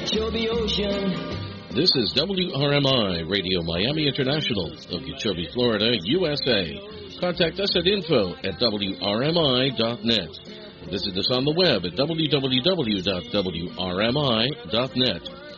Okeechobee Ocean. This is WRMI Radio Miami International, Okeechobee, Florida, USA. Contact us at info@wrmi.net. Visit us on the web at www.wrmi.net.